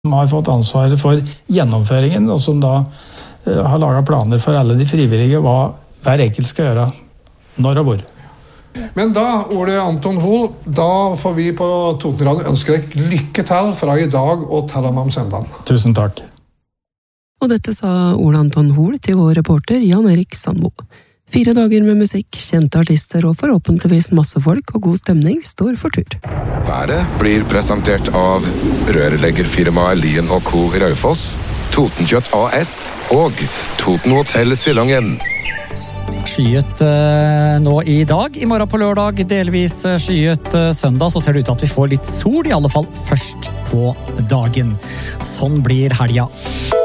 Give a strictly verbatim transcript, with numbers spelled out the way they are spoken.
som har fått ansvaret for gjennomføringen, og som da uh, har laget planer for alle de frivillige, hva hver enkelt skal gjøre, når og hvor. Men da, Ole Anton Hoel, da får vi på Totenradio ønske deg lykke til fra i dag og til og med om søndagen. Tusen takk. Og dette sa Ole Anton Hoel til vår reporter Jan Erik Sandmo. Fire dager med musikk, kjente artister og forhåpentligvis masse folk og god stemning står for tur. Været blir presentert av rørleggerfirmaet Lien og Co. Raufoss, Totenkjøtt A S og Toten Hotel Silangen. Skyet eh, nå i dag, i morgen på lørdag, delvis skyet eh, søndag, så ser det ut til at vi får litt sol, i alle fall først på dagen. Sånn blir helga.